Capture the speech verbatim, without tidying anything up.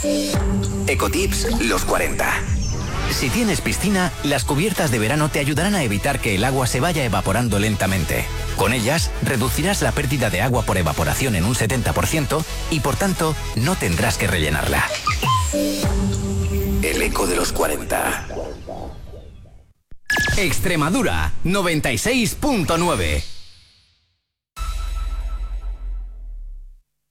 Ecotips los cuarenta. Si tienes piscina, las cubiertas de verano te ayudarán a evitar que el agua se vaya evaporando lentamente. Con ellas, reducirás la pérdida de agua por evaporación en un setenta por ciento y, por tanto, no tendrás que rellenarla. El eco de los cuarenta. Extremadura, noventa y seis punto nueve.